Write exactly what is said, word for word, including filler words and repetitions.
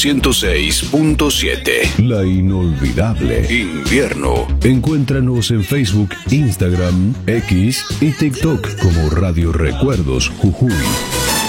ciento seis punto siete. La inolvidable Invierno. Encuéntranos en Facebook, Instagram, X y TikTok como Radio Recuerdos Jujuy.